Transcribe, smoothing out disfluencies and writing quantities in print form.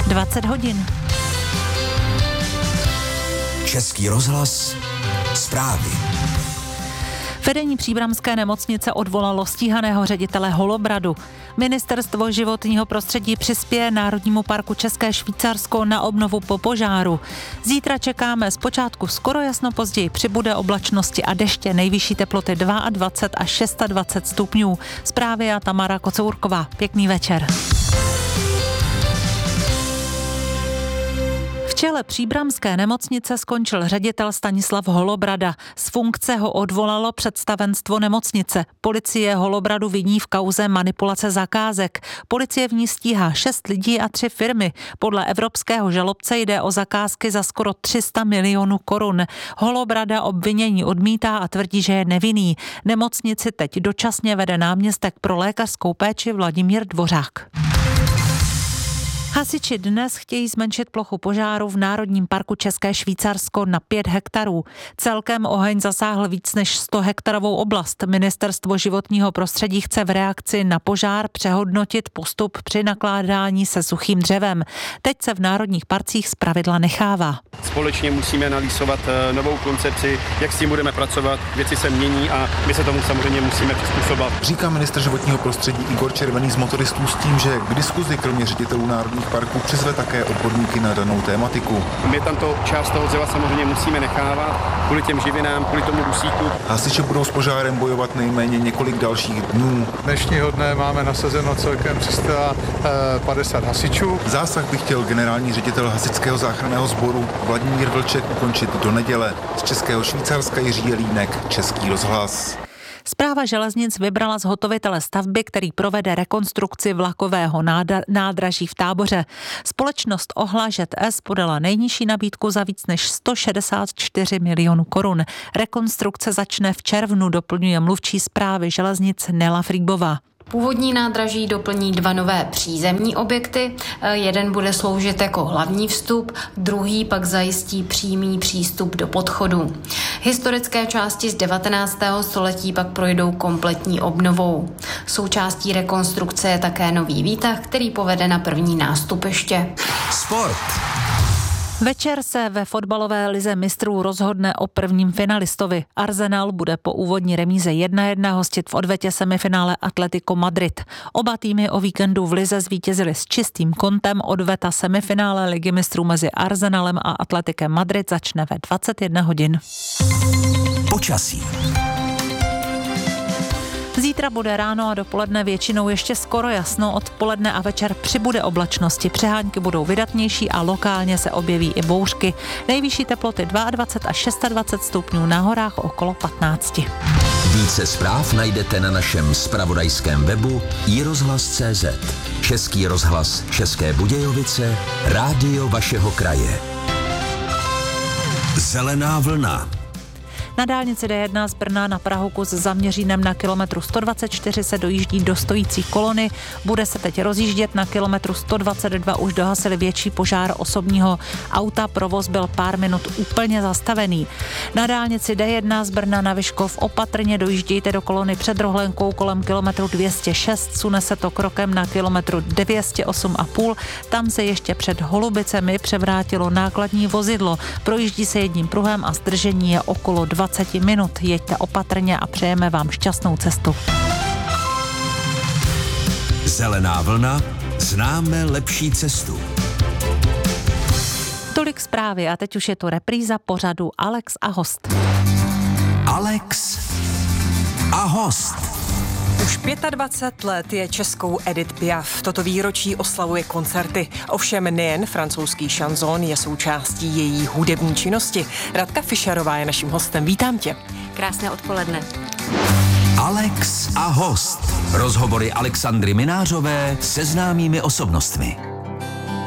20 hodin. Český rozhlas, zprávy. Vedení příbramské nemocnice odvolalo stíhaného ředitele Holobradu. Ministerstvo životního prostředí přispěje Národnímu parku České Švýcarsko na obnovu po požáru. Zítra čekáme zpočátku skoro jasno, později přibude oblačnosti a deště, nejvyšší teploty 22 až 26 stupňů. Zprávy a Tamara Kocourková. Pěkný večer. V čele příbramské nemocnice skončil ředitel Stanislav Holobrada. Z funkce ho odvolalo představenstvo nemocnice. Policie Holobradu viní v kauze manipulace zakázek. Policie v ní stíhá 6 lidí a 3 firmy. Podle evropského žalobce jde o zakázky za skoro 300 milionů korun. Holobrada obvinění odmítá a tvrdí, že je nevinný. Nemocnici teď dočasně vede náměstek pro lékařskou péči Vladimír Dvořák. Hasiči dnes chtějí zmenšit plochu požáru v Národním parku České Švýcarsko na 5 hektarů. Celkem oheň zasáhl víc než 100 hektarovou oblast. Ministerstvo životního prostředí chce v reakci na požár přehodnotit postup při nakládání se suchým dřevem. Teď se v národních parcích zpravidla nechává. Společně musíme analyzovat novou koncepci, jak s tím budeme pracovat. Věci se mění a my se tomu samozřejmě musíme přizpůsobit. Říká ministr životního prostředí Igor Červený z motoristů s tím, že k diskuzi kromě ředitelů národních parků přizve také odborníky na danou tématiku. My tam to část toho dřeva samozřejmě musíme nechávat kvůli těm živinám, kvůli tomu dusíku. Hasiči budou s požárem bojovat nejméně několik dalších dnů. Dnešního dne máme nasazeno celkem 350 hasičů. Zásah by chtěl generální ředitel hasičského záchranného sboru Vladimír Vlček ukončit do neděle. Z Českého Švýcarska Jiří Jelínek, Český rozhlas. Správa železnic vybrala zhotovitele stavby, který provede rekonstrukci vlakového nádraží v Táboře. Společnost OHLA ŽS podala nejnižší nabídku za víc než 164 milionů korun. Rekonstrukce začne v červnu, doplňuje mluvčí správy železnic Nela Frýbová. Původní nádraží doplní 2 nové přízemní objekty. Jeden bude sloužit jako hlavní vstup, druhý pak zajistí přímý přístup do podchodu. Historické části z 19. století pak projdou kompletní obnovou. Součástí rekonstrukce je také nový výtah, který povede na první nástupiště. Sport. Večer se ve fotbalové lize mistrů rozhodne o prvním finalistovi. Arsenal bude po úvodní remíze 1-1 hostit v odvetě semifinále Atletico Madrid. Oba týmy o víkendu v lize zvítězili s čistým kontem. Odveta semifinále ligy mistrů mezi Arsenalem a Atletikem Madrid začne ve 21 hodin. Počasí. Zítra bude ráno a dopoledne většinou ještě skoro jasno, odpoledne a večer přibude oblačnosti. Přehánky budou vydatnější a lokálně se objeví i bouřky. Nejvyšší teploty 22 až 26 stupňů, na horách okolo 15. Více zpráv najdete na našem zpravodajském webu iRozhlas.cz. Český rozhlas České Budějovice, rádio vašeho kraje. Zelená vlna. Na dálnici D1 z Brna na Prahu kus za Měřínem na kilometru 124 se dojíždí do stojící kolony. Bude se teď rozjíždět, na kilometru 122 už dohasili větší požár osobního auta. Provoz byl pár minut úplně zastavený. Na dálnici D1 z Brna na Vyškov opatrně dojíždějte do kolony před Rohlenkou kolem kilometru 206. Sune se to krokem na kilometru 208,5. Tam se ještě před Holubicemi převrátilo nákladní vozidlo. Projíždí se jedním pruhem a zdržení je okolo 20 minut. Jeďte opatrně a přejeme vám šťastnou cestu. Zelená vlna, známe lepší cestu. Tolik zprávy a teď už je to repríza pořadu Alex a host. Alex a host. Už 25 let je českou Edith Piaf. Toto výročí oslavuje koncerty. Ovšem nejen francouzský šanzón je součástí její hudební činnosti. Radka Fischerová je naším hostem. Vítám tě. Krásné odpoledne. Alex a host. Rozhovory Alexandry Minářové se známými osobnostmi.